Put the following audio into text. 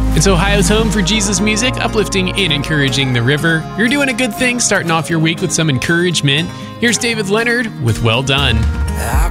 It's Ohio's home for Jesus music, uplifting and encouraging the river. You're doing a good thing, starting off your week with some encouragement. Here's David Leonard with Well Done.